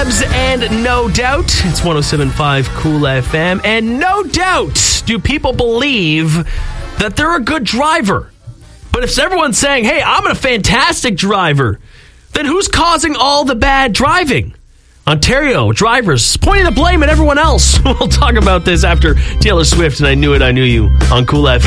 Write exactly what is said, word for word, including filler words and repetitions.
Tubbs and No Doubt. It's one oh seven point five Cool F M. And no doubt do people believe that they're a good driver. But if everyone's saying, hey, I'm a fantastic driver, then who's causing all the bad driving? Ontario drivers pointing the blame at everyone else. We'll talk about this after Taylor Swift and I Knew It, I Knew You on Cool F M.